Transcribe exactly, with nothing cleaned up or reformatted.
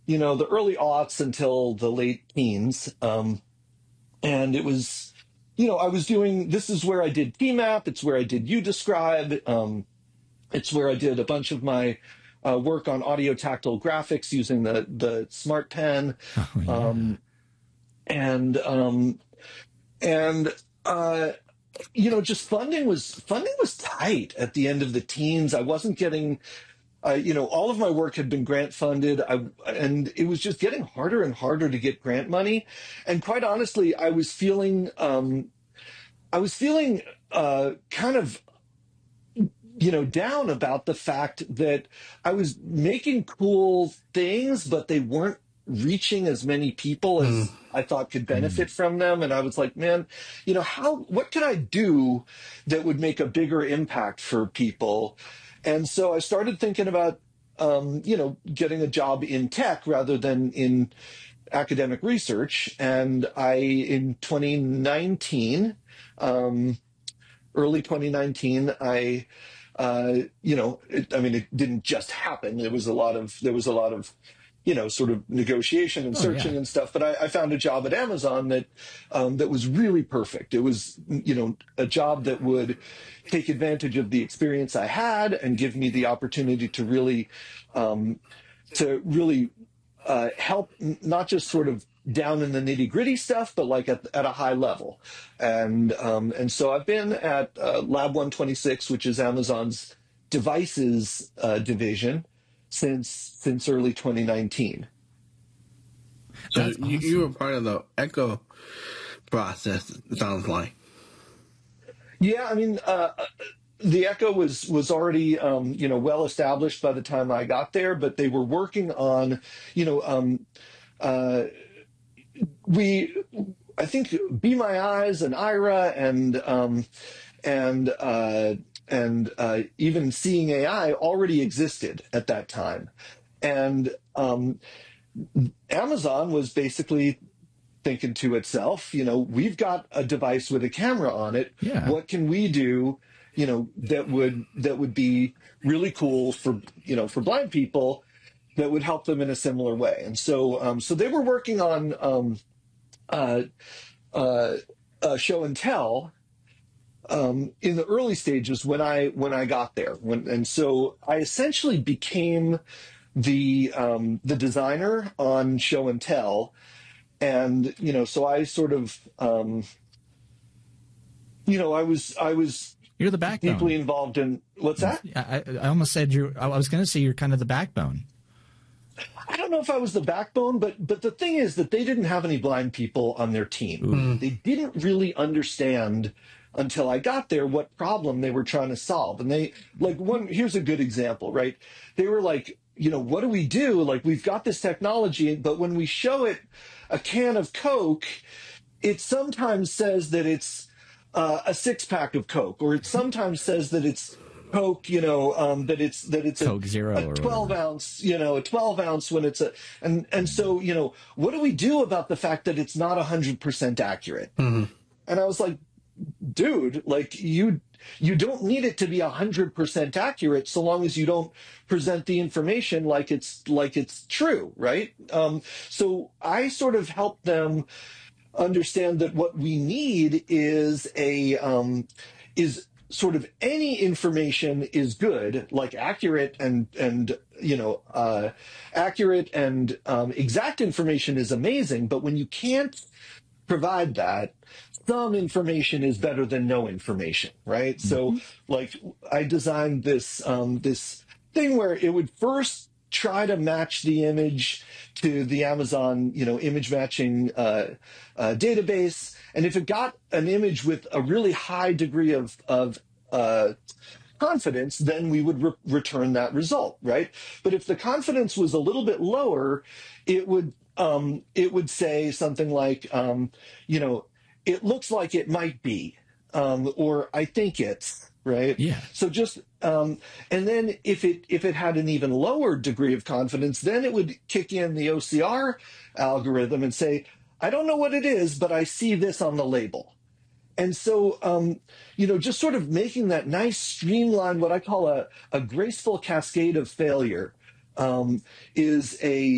you know, the early aughts until the late teens. Um, and it was, you know, I was doing, this is where I did T MAP. It's where I did UDescribe. Um, it's where I did a bunch of my uh, work on audio tactile graphics using the, the Smart Pen. Oh, yeah. Um, and, um, and, uh, you know, just funding was, funding was tight at the end of the teens. I wasn't getting, uh, you know, all of my work had been grant funded. I, and it was just getting harder and harder to get grant money. And quite honestly, I was feeling, um, I was feeling, uh, kind of, you know, down about the fact that I was making cool things, but they weren't reaching as many people as Mm. I thought could benefit from them. And I was like, man, you know, how, what can I do that would make a bigger impact for people? And so I started thinking about, um, you know, getting a job in tech rather than in academic research. And I, in twenty nineteen, um, early twenty nineteen, I, uh, you know, it, I mean, it didn't just happen. There was a lot of, there was a lot of, you know, sort of negotiation and Oh, searching yeah. and stuff. But I, I found a job at Amazon that, um, that was really perfect. It was, you know, a job that would take advantage of the experience I had and give me the opportunity to really, um, to really, uh, help n- not just sort of down in the nitty gritty stuff, but like at, at a high level. And, um, and so I've been at, uh, Lab one twenty-six, which is Amazon's devices, uh, division since, since early twenty nineteen. So That's you, awesome. you were part of the Echo process, it sounds like. Yeah. I mean, uh, the Echo was, was already, um, you know, well established by the time I got there, but they were working on, you know, um, uh, we, I think Be My Eyes and Ira and, um, and, uh, and, uh, even Seeing A I already existed at that time. And, um, Amazon was basically thinking to itself, you know, we've got a device with a camera on it. Yeah. What can we do, you know, that would, that would be really cool for, you know, for blind people that would help them in a similar way. And so, um, so they were working on, um, uh, uh, uh, show and tell, um, in the early stages when I, when I got there. When, and so I essentially became the, um, the designer on show and tell. And, you know, so I sort of, um, you know, I was, I was You're the backbone. deeply involved in, what's that? I, I almost said you. I was going to say you're kind of the backbone. I don't know if I was the backbone, but but the thing is that they didn't have any blind people on their team. Ooh. They didn't really understand until I got there what problem they were trying to solve. And they, like, one, here's a good example, right? They were like, you know, what do we do? Like, we've got this technology, but when we show it a can of Coke, it sometimes says that it's uh, a six pack of Coke, or it sometimes says that it's Coke, you know, um, that it's that it's Coke a, Zero a or twelve whatever. ounce, you know, a twelve ounce when it's a, and and so, you know, what do we do about the fact that it's not a hundred percent accurate? Mm-hmm. And I was like, dude, like you you don't need it to be a hundred percent accurate so long as you don't present the information like it's like it's true, right? Um, so I sort of helped them understand that what we need is a um, is sort of any information is good, like accurate and and you know uh, accurate and um, exact information is amazing, but when you can't provide that, some information is better than no information, right? Mm-hmm. So, like, I designed this um, this thing where it would first try to match the image to the Amazon, you know, image matching uh, uh, database, and if it got an image with a really high degree of of uh, confidence, then we would re- return that result, right? But if the confidence was a little bit lower, it would um, it would say something like, um, you know, it looks like it might be, um, or I think it's, right? Yeah. So just um, and then if it if it had an even lower degree of confidence, then it would kick in the O C R algorithm and say, I don't know what it is, but I see this on the label. And so, um, you know, just sort of making that nice streamlined, what I call a, a graceful cascade of failure, um, is a